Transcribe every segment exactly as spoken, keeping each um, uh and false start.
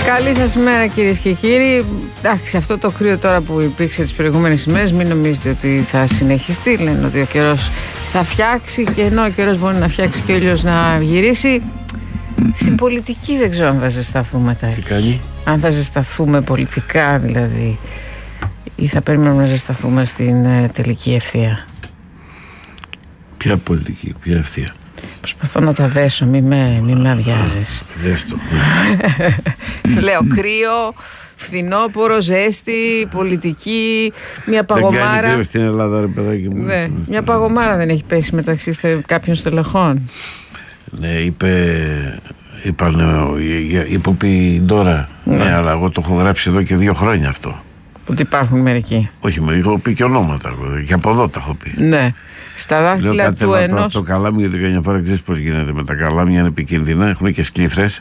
Καλή σας ημέρα, κυρίες και κύριοι. Εντάξει, αυτό το κρύο τώρα που υπήρξε τις προηγούμενες ημέρες, μην νομίζετε ότι θα συνεχιστεί. Λένε ότι ο καιρός θα φτιάξει, και ενώ ο καιρός μπορεί να φτιάξει και ο ήλιος να γυρίσει, στην πολιτική δεν ξέρω αν θα ζεσταθούμε τα. Τι κάνει? Αν θα ζεσταθούμε πολιτικά δηλαδή, ή θα περιμένουμε να ζεσταθούμε στην ε, τελική ευθεία. Ποια πολιτική, ποια ευθεία? Προσπαθώ να τα δέσω, μη με, μη με αδειάζεις. Δες το. Λέω κρύο, φθινόπωρο, ζέστη, πολιτική, μια παγωμάρα. Δεν κάνει κρύο στην Ελλάδα, ρε παιδάκι μου. Ναι, μια παγωμάρα δεν έχει πέσει μεταξύ κάποιων στελεχών. Ναι, είπε, είπαν, είπε πει τώρα. Ναι. ναι, αλλά εγώ το έχω γράψει εδώ και δύο χρόνια αυτό. Ότι υπάρχουν μερικοί. Όχι, μερικοί, έχω πει και ονόματα. Και από εδώ τα έχω πει. Ναι. Στα δάχτυλα του ενός. Το, το καλάμι, γιατί καμιά φορά ξέρεις πώς γίνεται με τα καλάμια, είναι επικίνδυνα, έχουν και σκλήθρες.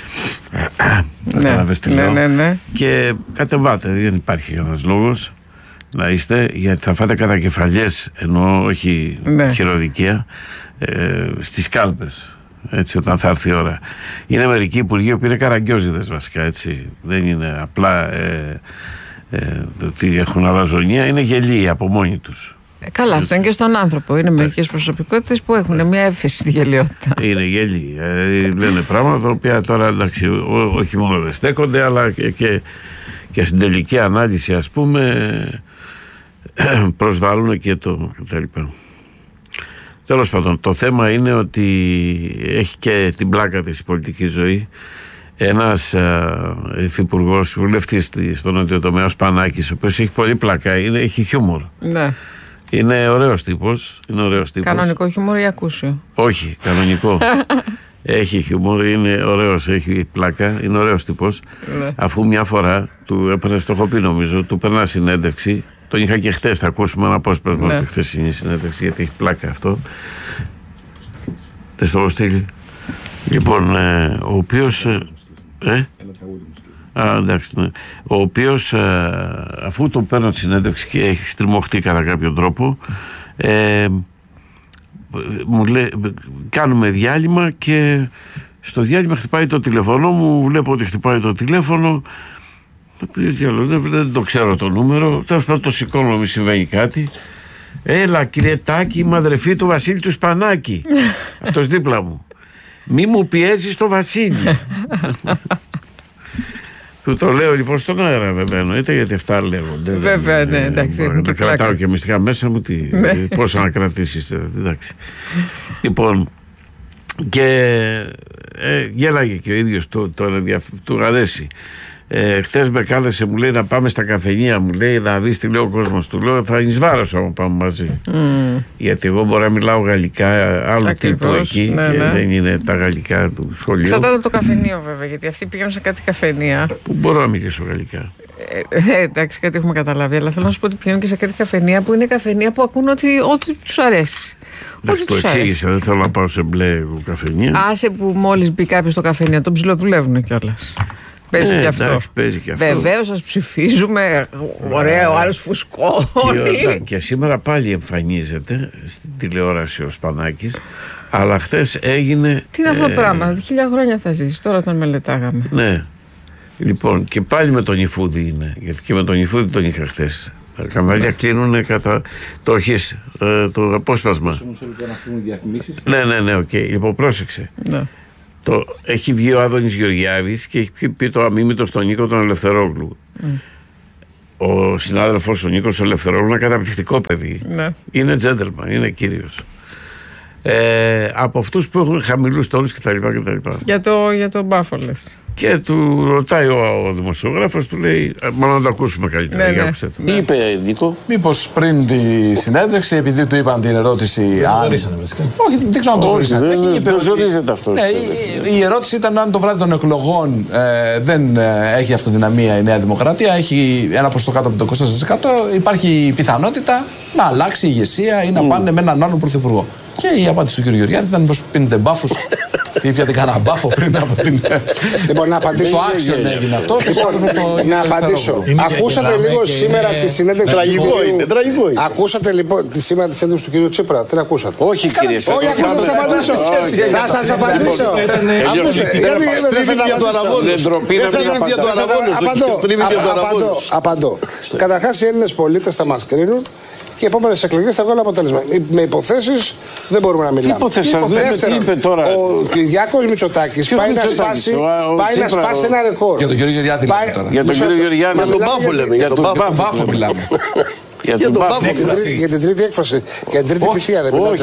Ναι, ναι, ναι, ναι. Και κατεβάτε, δεν υπάρχει ένας λόγος να είστε, γιατί θα φάτε κατακεφαλιές, ενώ όχι ναι. χειροδικία, ε, στις κάλπες. Έτσι, όταν θα έρθει η ώρα. Είναι μερικοί υπουργοί που είναι καραγκιόζιδες βασικά, έτσι. Δεν είναι απλά ε, ε, ότι έχουν αλαζονία, είναι γελοί από μόνοι τους. Ε, καλά, αυτό είναι και στον άνθρωπο. Είναι μερικές προσωπικότητες που έχουν μια έφεση στη γελιότητα. Είναι γελοί. Ε, λένε πράγματα τα οποία τώρα εντάξει, ό, όχι μόνο δεν στέκονται, αλλά και, και, και στην τελική ανάλυση, ας πούμε, προσβάλλουν και το κτλ. Τέλος πάντων, το θέμα είναι ότι έχει και την πλάκα της η πολιτική ζωή. Ένας υφυπουργός, βουλευτής στον νότιο τομέα, ο Σπανάκης, ο οποίος έχει πολύ πλάκα, είναι, έχει χιούμορ. Ναι. Είναι ωραίος τύπος, είναι ωραίος τύπος. Κανονικό χιούμορ ή ακούσιο? Όχι, κανονικό. Έχει χιούμορ, είναι ωραίος, έχει πλάκα, είναι ωραίος τύπος. Ναι. Αφού μια φορά του έπαιρνε, το έχω πει νομίζω, του παίρνα συνέντευξη. Τον είχα και χτες, θα ακούσουμε ένα απόσπασμα από τη χθεσινή συνέντευξη, γιατί έχει πλάκα αυτό. Δεν στο έχω στείλει. Λοιπόν, ε, ο οποίος. Ε, Α, εντάξει, ναι. Ο οποίος ε, αφού τον παίρνω τη συνέντευξη και έχει στριμωχτεί κατά κάποιο τρόπο, ε, μου λέει, κάνουμε διάλειμμα και στο διάλειμμα χτυπάει το τηλέφωνο μου, βλέπω ότι χτυπάει το τηλέφωνο, δεν, δεν το ξέρω το νούμερο, τέλος πάντων το σηκώνω, μη συμβαίνει κάτι. Έλα κύριε Τάκη, είμαι αδερφή του Βασίλη του Σπανάκη. Αυτός δίπλα μου. Μη μου πιέζεις το Βασίλη. Του το λέω λοιπόν στον αέρα, βέβαια, εννοείται, γιατί αυτά λέγονται. Βέβαια, ναι, εντάξει. Δεν τα κρατάω και μυστικά μέσα μου, τι, πώς να κρατήσεις, εντάξει. Λοιπόν, και ε, γέλαγε και ο ίδιος, του, το, του αρέσει. Ε, χθες με κάλεσε, μου λέει, να πάμε στα καφενεία, μου λέει, να δεις τι λέει ο κόσμος. Του λέω, θα είναι βάρος άμα πάμε μαζί. Mm. Γιατί εγώ μπορώ να μιλάω γαλλικά άλλου τύπου εκεί, ναι, και ναι. δεν είναι τα γαλλικά του σχολείου. Εξαρτάται από το καφενείο βέβαια, γιατί αυτοί πήγαν σε κάτι καφενεία που μπορώ να μιλήσω γαλλικά. Ε, ε, εντάξει, κάτι έχουμε καταλάβει, αλλά θέλω να σου πω ότι πηγαίνουν και σε κάτι καφενεία που είναι καφενεία που ακούν ότι, ό,τι τους αρέσει. Εντάξει, το εξήγησα, δεν θέλω να πάω σε μπλε καφενεία. Άσε που μόλις μπει κάποιος στο καφενείο, τον ψιλοδουλεύουν κιόλας. Παίζει, ε, και αυτό. Εντάξει, παίζει και αυτό. Βεβαίως σας ψηφίζουμε. Ωραίο, ο άλλος φουσκώνει. Και, και σήμερα πάλι εμφανίζεται στην τηλεόραση ο Σπανάκης. Αλλά χθες έγινε. Τι είναι αυτό το ε, πράγμα, χίλια χρόνια θα ζήσει. Τώρα τον μελετάγαμε. Ναι. Λοιπόν, και πάλι με τον Ιφούδη είναι. Γιατί και με τον Ιφούδη τον είχα χθες. Τα κανάλια κλείνουν κατά. Το έχεις, ε, το απόσπασμα. Ναι, ναι, ναι, οκ. Okay. Λοιπόν, πρόσεξε. Ναι. Το, έχει βγει ο Άδωνης Γεωργιάδης και έχει πει το αμίμητο στον Νίκο τον Ελευθερόγλου. Mm. Ο συνάδελφος ο Νίκος Ελευθερόγλου είναι καταπληκτικό παιδί. Mm. Είναι gentleman, είναι κύριος. Ε, από αυτούς που έχουν χαμηλούς τόνους κτλ. Για το, για το Μπάφολες. Και του ρωτάει ο, ο δημοσιογράφος, του λέει, μάλλον να το ακούσουμε καλύτερα. Ναι, ναι. Τι είπε, Νίκο? Μήπως πριν τη συνέντευξη, επειδή του είπαν την ερώτηση. Δεν το ζωρίσανε βασικά. Όχι, δεν ξέρω αν το ζωρίσανε. Δεν ζωρίζεται αυτό. Ναι, η, η ερώτηση ήταν αν το βράδυ των εκλογών ε, δεν ε, έχει αυτοδυναμία η Νέα Δημοκρατία, έχει ένα ποσοστό κάτω από το είκοσι τέσσερα τοις εκατό, υπάρχει πιθανότητα να αλλάξει η ηγεσία ή να mm. πάνε με έναν άλλον πρωθυπουργό. Και η απάντηση του κ. Γεωργιάδη ήταν πως πίνετε μπάφους. Ή πιάτε κανένα μπάφο πριν από την. Λοιπόν, να απαντήσω. Το άξιον έγινε αυτό. Να απαντήσω. Ακούσατε λίγο σήμερα τη συνέντευξη του Τραγικό είναι, τραγικό είναι. Ακούσατε λοιπόν τη σήμερα τη συνέντευξη του κ. Τσίπρα. Τι ακούσατε? Όχι, κύριε. Όχι, ακούστε να σα απαντήσω. Θα σα απαντήσω. Γιατί δεν θέλετε για το Αραβόλου. Δεν θέλετε για το Αραβόλου. Απαντώ. Καταρχάς οι Έλληνες πολίτες θα μας κρίνουν και οι επόμενες εκλογές θα βγάλουν αποτέλεσμα. Με υποθέσεις δεν μπορούμε να μιλάμε. Υποθέσεις, τι είπε τώρα. Ο Κυριάκος Μητσοτάκης πάει να σπάσει, πάει να σπάσει ένα ρεκόρ. Για τον κύριο Γεωργιάδη λέμε τώρα. Για τον κύριο Γεωργιάδη. Για τον Μπάφο λέμε. Για τον Μπάφο μιλάμε. Για τον Μπάφο. Για την τρίτη έκφραση. Για την τρίτη θητεία δεν μιλάτε.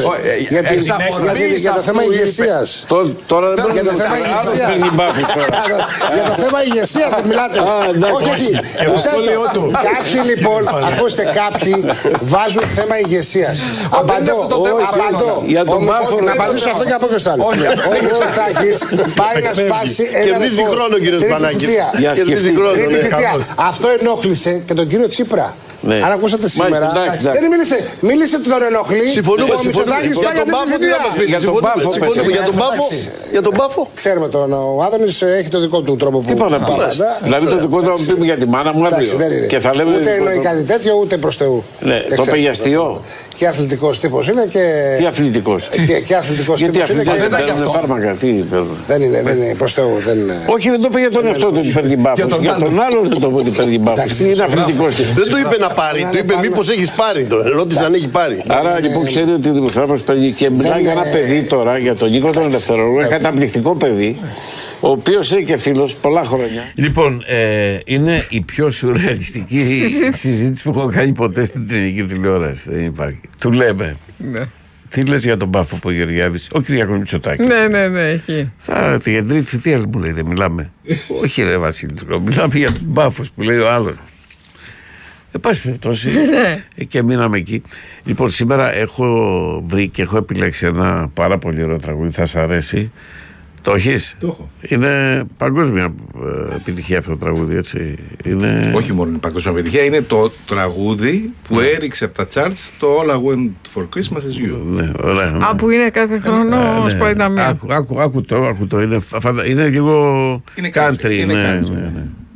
Για το θέμα ηγεσίας. Τώρα δεν Για το θέμα ηγεσίας. Για το θέμα ηγεσίας δεν μιλάτε. Όχι εκεί. Κάποιοι λοιπόν, ακούστε, κάποιοι βάζουν θέμα ηγεσίας. Απαντώ. Απαντώ. Να απαντήσω αυτό και από ποιος άλλο. Ο Μητσοτάκης πάει να σπάσει ένα Κερδίζει χρόνο, κύριε Σπανάκης. Κερδίζει χρόνο. Αυτό ενόχλησε και τον κύριο Τσίπρα. Ναι. Αν ακούσατε σήμερα. Μάλιστα, δεν μίλησε. Μίλησε του τον ενοχλεί. Συμφωνούμε. Ο Μητσοτάκης πάει για την Για τον Μπάφο. Για τον Μπάφο. Ξέρουμε τον. Ο Άδωνης έχει το δικό του τρόπο που. Τι πάω να πει. Δηλαδή το δικό του να πούμε για τη μάνα μου αύριο. Και θα λέμε. Ούτε εννοεί κάτι τέτοιο, ούτε προς Θεού. Ναι, το είπε για αστείο. Και αθλητικός τύπος είναι και. Τι αθλητικός. Και αθλητικός τύπος είναι. Γιατί δεν παίρνουν φάρμακα. Δεν είναι, δεν είναι προς Θεού. Όχι, δεν το είπε για τον εαυτό του ότι παίρνει μπάφο. Για τον άλλον δεν το είπε ότι παίρνει μπάφο. Είναι αθλητικός. Δεν του είπε να πάρει, του είπε μήπως έχεις πάρει. Τον ρώτησε αν έχει πάρει. Άρα λοιπόν ξέρει ότι ο δημοσιογράφος παίρνει και μιλάει για ένα παιδί τώρα, για τον Νίκο τον Ελευθερόλογο, ένα καταπληκτικό παιδί, ο οποίος είναι και φίλος πολλά χρόνια. Λοιπόν, ε, είναι η πιο σουρεαλιστική συζήτηση που έχω κάνει ποτέ στην ελληνική τηλεόραση. Δεν υπάρχει. Του λέμε. Ναι. Τι λες για τον Μπάφο που ο Γεωργιάδης, ο Κυριάκος Μητσοτάκης. Ναι, ναι, ναι, έχει. Θα τη τρίτη θητεία μου λέει, δεν μιλάμε. Όχι, ρε Βασίλη, μιλάμε για τον Μπάφο που λέει ο άλλος. Εν πάση περιπτώσει, και μείναμε εκεί. Λοιπόν, σήμερα έχω βρει και έχω επιλέξει ένα πάρα πολύ ωραίο τραγούδι. Θα σας αρέσει. Το έχεις? Το έχω. Είναι παγκόσμια επιτυχία αυτό το τραγούδι, έτσι. Είναι... Όχι μόνο είναι παγκόσμια επιτυχία, είναι το τραγούδι που έριξε από τα charts το All I Want for Christmas is You. Ναι, ωραία. Ναι. Α, που είναι κάθε χρόνο ναι, σπάει τα μία. Άκου, άκου, άκου το, άκου το. Είναι, είναι λίγο Είναι country. country, είναι ναι, country. ναι, ναι.